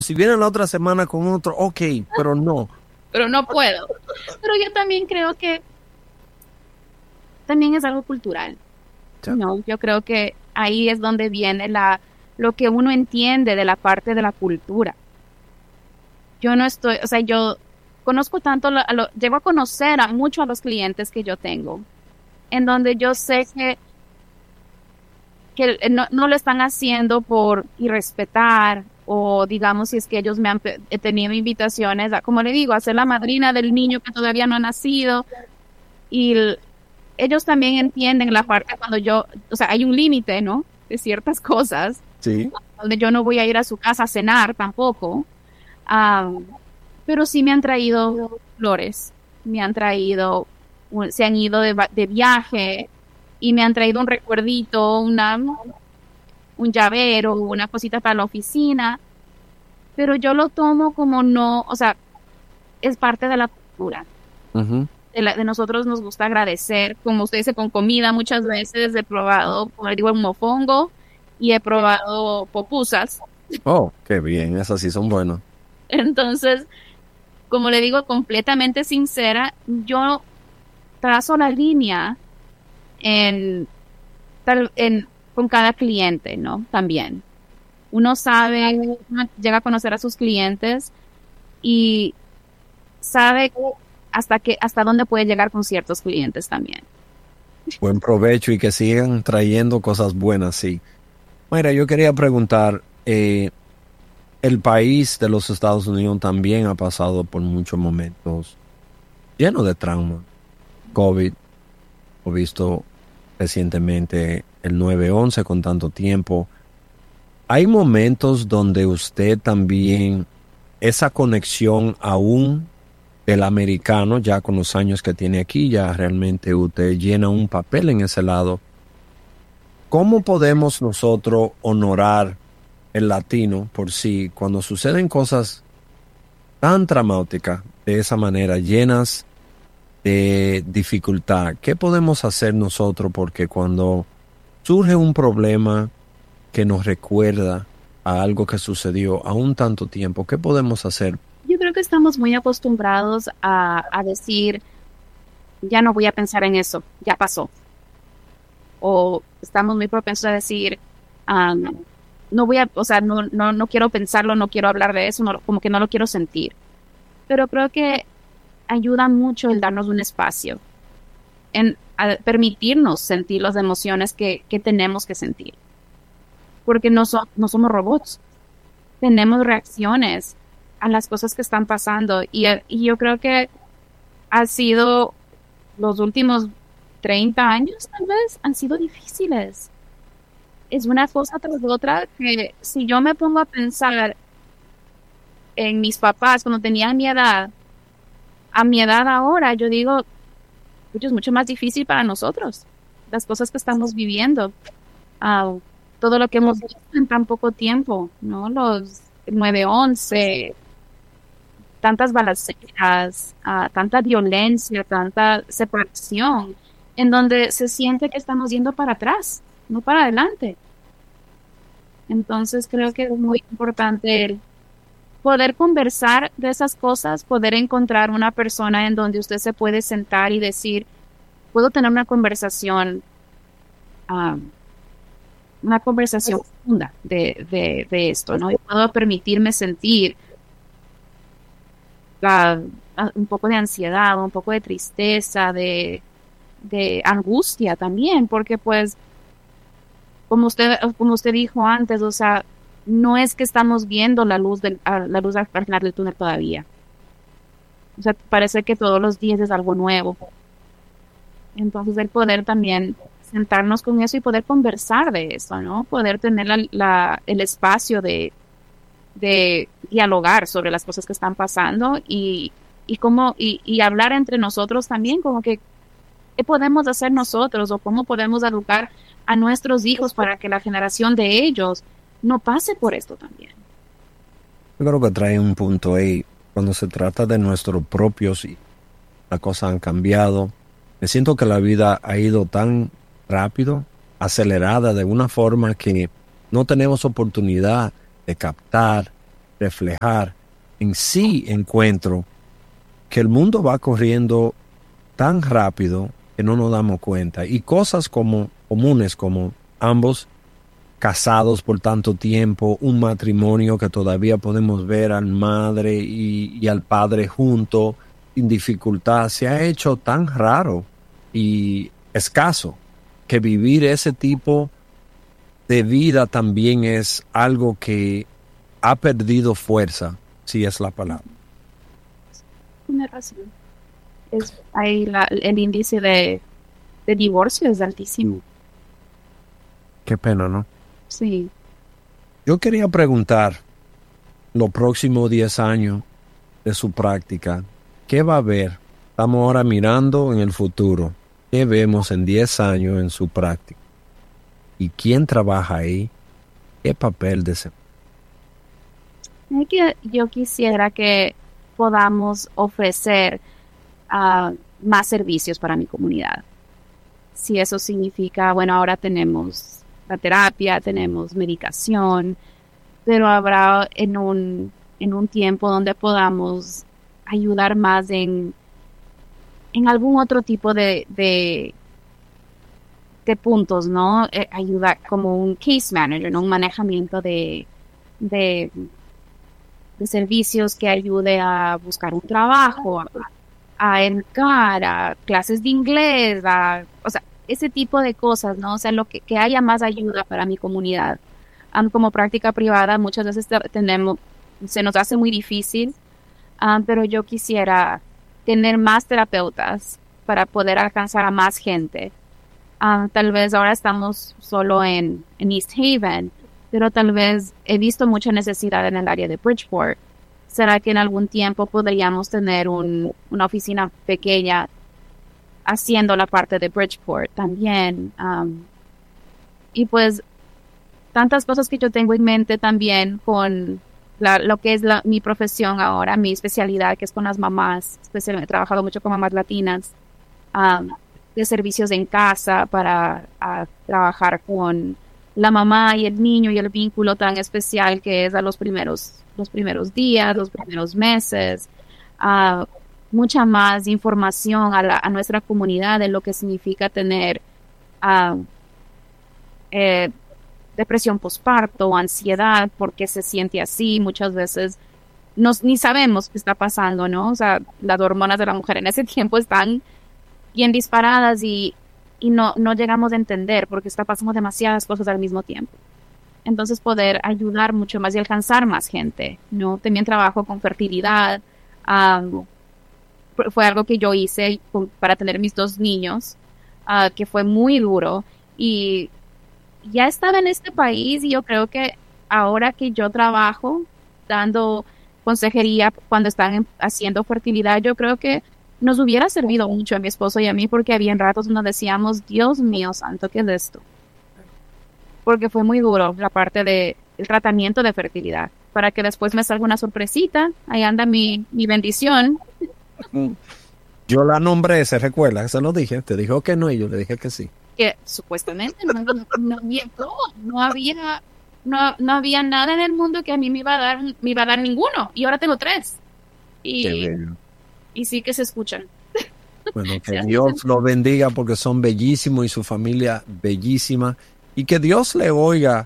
Si viene la otra semana con otro, ok, pero no. pero no puedo. Pero yo también creo que también es algo cultural, Ya. ¿no? Yo creo que ahí es donde viene lo que uno entiende de la parte de la cultura. Yo no estoy, o sea, yo conozco tanto, llego a conocer a mucho a los clientes que yo tengo, en donde yo sé que no lo están haciendo por irrespetar o digamos si es que ellos he tenido invitaciones, como le digo, a ser la madrina del niño que todavía no ha nacido y ellos también entienden la parte cuando o sea, hay un límite, ¿no? De ciertas cosas, Sí. donde yo no voy a ir a su casa a cenar tampoco. Ah, pero sí me han traído flores, me han traído, se han ido de viaje y me han traído un recuerdito, un llavero, una cosita para la oficina, pero yo lo tomo como no, o sea, es parte de la cultura. Ujú. De nosotros nos gusta agradecer, como usted dice, con comida muchas veces he probado, como le digo, el mofongo y he probado popusas. Oh, qué bien, esas sí son buenas. Entonces, como le digo, completamente sincera, yo trazo la línea en, con cada cliente, ¿no? También. Uno sabe, uno llega a conocer a sus clientes y sabe hasta dónde puede llegar con ciertos clientes también. Buen provecho y que sigan trayendo cosas buenas, sí. Mira, yo quería preguntar, el país de los Estados Unidos también ha pasado por muchos momentos llenos de trauma. COVID, he visto recientemente el 9/11 con tanto tiempo. Hay momentos donde usted también, esa conexión aún del americano, ya con los años que tiene aquí, ya realmente usted llena un papel en ese lado. ¿Cómo podemos nosotros honorar el latino por sí cuando suceden cosas tan traumáticas de esa manera, llenas de dificultad? ¿Qué podemos hacer nosotros? Porque cuando surge un problema que nos recuerda a algo que sucedió a un tanto tiempo, ¿qué podemos hacer? Yo creo que estamos muy acostumbrados a decir, ya no voy a pensar en eso, ya pasó. O estamos muy propensos a decir, ah, no voy a, o sea, no quiero pensarlo, no quiero hablar de eso, como que no lo quiero sentir. Pero creo que ayuda mucho el darnos un espacio, en a permitirnos sentir las emociones que tenemos que sentir. Porque no somos robots, tenemos reacciones a las cosas que están pasando. Y yo creo que ha sido los últimos 30 años, tal vez, han sido difíciles. Es una cosa tras otra que si yo me pongo a pensar en mis papás cuando tenían mi edad, a mi edad ahora, yo digo, "Oye, es mucho más difícil para nosotros, las cosas que estamos viviendo, ah, todo lo que hemos visto en tan poco tiempo, ¿no? Los 9/11, tantas balaceras, tanta violencia, tanta separación, en donde se siente que estamos yendo para atrás, no para adelante. Entonces creo que es muy importante el poder conversar de esas cosas, poder encontrar una persona en donde usted se puede sentar y decir, puedo tener ah, una conversación profunda de esto, ¿no? Y puedo permitirme sentir un poco de ansiedad, un poco de tristeza, de angustia también, porque pues, como usted dijo antes, o sea, no es que estamos viendo la luz al final del túnel todavía. O sea, parece que todos los días es algo nuevo. Entonces, el poder también sentarnos con eso y poder conversar de eso, ¿no? Poder tener el espacio de dialogar sobre las cosas que están pasando y hablar entre nosotros también, como que qué podemos hacer nosotros o cómo podemos educar a nuestros hijos para que la generación de ellos no pase por esto también. Yo creo que trae un punto ahí. Cuando se trata de nuestros propios, y las cosas han cambiado. Me siento que la vida ha ido tan rápido, acelerada de una forma que no tenemos oportunidad de captar reflejar, en sí encuentro que el mundo va corriendo tan rápido que no nos damos cuenta. Y cosas como comunes como ambos casados por tanto tiempo, un matrimonio que todavía podemos ver al madre y al padre juntos, sin dificultad, se ha hecho tan raro y escaso que vivir ese tipo de vida también es algo que ha perdido fuerza, si es la palabra. Tiene razón. El índice de divorcio es altísimo. Qué pena, ¿no? Sí. Yo quería preguntar, los próximos 10 años de su práctica, ¿qué va a ver? Estamos ahora mirando en el futuro. ¿Qué vemos en 10 años en su práctica? ¿Y quién trabaja ahí? ¿Qué papel desempeña? Es que yo quisiera que podamos ofrecer más servicios para mi comunidad. Si eso significa, bueno, ahora tenemos la terapia, tenemos medicación, pero habrá en un tiempo donde podamos ayudar más en algún otro tipo de puntos, ¿no? Ayudar como un case manager, ¿no? Un manejamiento de, de servicios que ayude a buscar un trabajo, a educar, a clases de inglés, o sea, ese tipo de cosas, ¿no? O sea, que haya más ayuda para mi comunidad. Como práctica privada, muchas veces se nos hace muy difícil, pero yo quisiera tener más terapeutas para poder alcanzar a más gente. Tal vez ahora estamos solo en East Haven, pero tal vez he visto mucha necesidad en el área de Bridgeport. ¿Será que en algún tiempo podríamos tener una oficina pequeña haciendo la parte de Bridgeport también? Y pues tantas cosas que yo tengo en mente también con lo que es mi profesión ahora, mi especialidad, que es con las mamás. Especialmente he trabajado mucho con mamás latinas, de servicios en casa para trabajar con la mamá y el niño y el vínculo tan especial que es a los primeros días, los primeros meses. Mucha más información a nuestra comunidad de lo que significa tener depresión postparto o ansiedad, porque se siente así. Muchas veces ni sabemos qué está pasando, ¿no? O sea, las hormonas de la mujer en ese tiempo están bien disparadas y no llegamos a entender porque está pasando demasiadas cosas al mismo tiempo. Entonces poder ayudar mucho más y alcanzar más gente, ¿no? También trabajo con fertilidad. Fue algo que yo hice para tener mis 2 niños, que fue muy duro. Y ya estaba en este país y yo creo que ahora que yo trabajo dando consejería cuando están haciendo fertilidad, yo creo que nos hubiera servido mucho a mi esposo y a mí, porque había ratos donde decíamos, Dios mío santo, ¿qué es esto? Porque fue muy duro la parte del tratamiento de fertilidad, para que después me salga una sorpresita. Ahí anda mi bendición. Yo la nombré, se recuerda, se lo dije, te dijo que no y yo le dije que sí. Que supuestamente no había nada en el mundo que a mí me iba a dar ninguno, y ahora tengo 3. Y sí que se escuchan. Bueno, que Dios lo bendiga porque son bellísimos y su familia bellísima. Y que Dios le oiga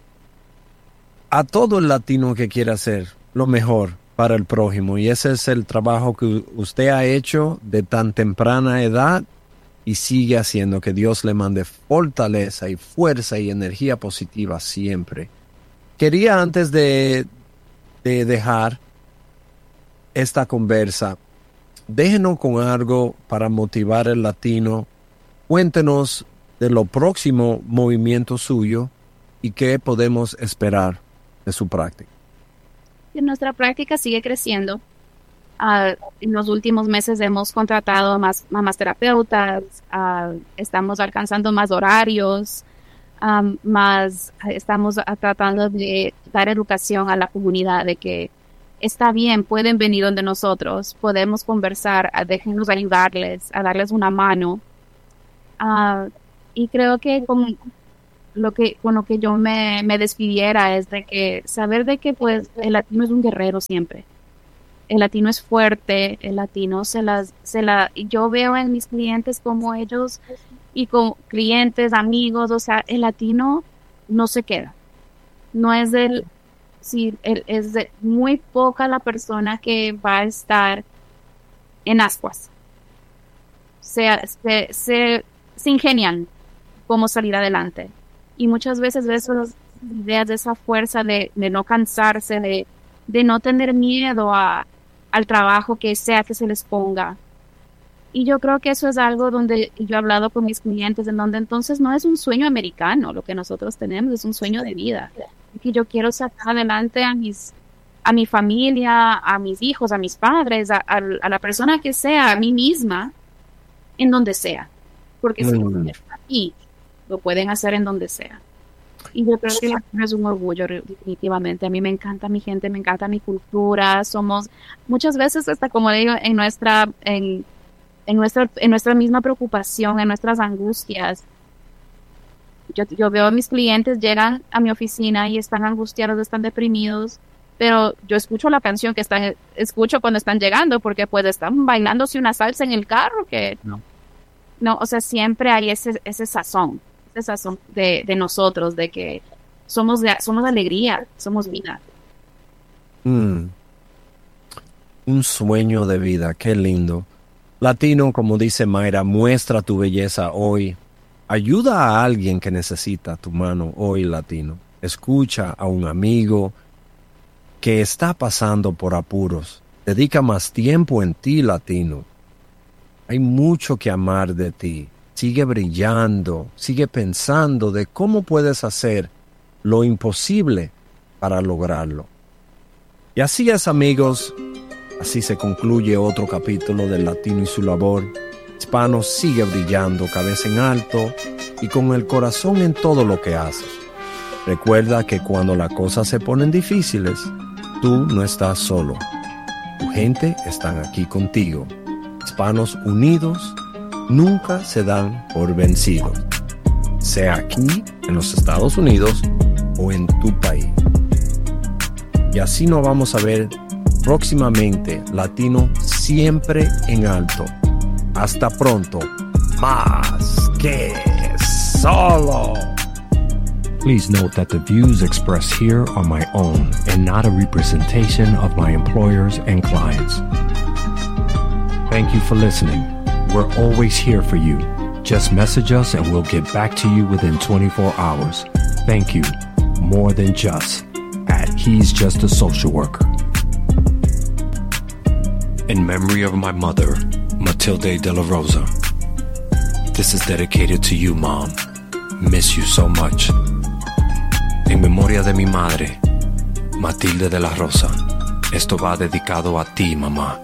a todo el latino que quiera hacer lo mejor para el prójimo. Y ese es el trabajo que usted ha hecho de tan temprana edad y sigue haciendo. Que Dios le mande fortaleza y fuerza y energía positiva siempre. Quería, antes de dejar esta conversa, déjenos con algo para motivar al latino. Cuéntenos de lo próximo movimiento suyo y qué podemos esperar de su práctica. Nuestra práctica sigue creciendo. En los últimos meses hemos contratado más terapeutas, estamos alcanzando más horarios, estamos tratando de dar educación a la comunidad de que está bien, pueden venir donde nosotros, podemos conversar, déjenos ayudarles, a darles una mano. Y creo que con con lo que yo me despidiera es de que saber de que pues el latino es un guerrero siempre. El latino es fuerte, el latino yo veo en mis clientes como ellos y con clientes, amigos, o sea, el latino no se queda. No es es de muy poca la persona que va a estar en ascuas. Se ingenian cómo salir adelante. Y muchas veces ves esas ideas de esa fuerza de no cansarse, de no tener miedo al trabajo que sea que se les ponga. Y yo creo que eso es algo donde yo he hablado con mis clientes, en donde entonces no es un sueño americano lo que nosotros tenemos, es un sueño de vida. Que yo quiero sacar adelante a mi familia, a mis hijos, a mis padres, a la persona que sea, a mí misma, en donde sea. Porque si aquí lo pueden hacer en donde sea. Y yo creo que es un orgullo, definitivamente. A mí me encanta mi gente, me encanta mi cultura. Somos, muchas veces, hasta como digo, en nuestra misma preocupación, en nuestras angustias. Yo veo a mis clientes, llegan a mi oficina y están angustiados, están deprimidos, pero yo escucho la canción escucho cuando están llegando, porque pues están bailándose una salsa en el carro que... No, o sea, siempre hay ese sazón de nosotros, de que somos alegría, somos vida. Un sueño de vida, qué lindo. Latino, como dice Mayra, muestra tu belleza hoy. Ayuda a alguien que necesita tu mano hoy, latino. Escucha a un amigo que está pasando por apuros. Dedica más tiempo en ti, latino. Hay mucho que amar de ti. Sigue brillando, sigue pensando de cómo puedes hacer lo imposible para lograrlo. Y así es, amigos, así se concluye otro capítulo del Latino y su labor. Hispano sigue brillando, cabeza en alto y con el corazón en todo lo que hace. Recuerda que cuando las cosas se ponen difíciles, tú no estás solo. Tu gente están aquí contigo. Hispanos unidos nunca se dan por vencidos, sea aquí en los Estados Unidos o en tu país. Y así nos vamos a ver próximamente, Latino siempre en alto. Hasta pronto. Más que solo. Please note that the views expressed here are my own and not a representation of my employers and clients. Thank you for listening. We're always here for you. Just message us and we'll get back to you within 24 hours. Thank you. More than just at He's Just a Social Worker. In memory of my mother, Matilde de la Rosa. This is dedicated to you, Mom. Miss you so much. En memoria de mi madre, Matilde de la Rosa. Esto va dedicado a ti, mamá.